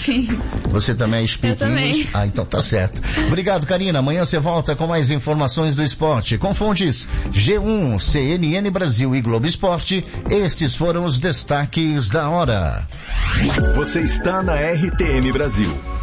Sim. Você também é speak English? Ah, então tá certo. Obrigado, Karina. Amanhã você volta com mais informações do esporte. Com fontes G1, CNN Brasil e Globo Esporte, estes foram os destaques da hora. Você está na RTM Brasil.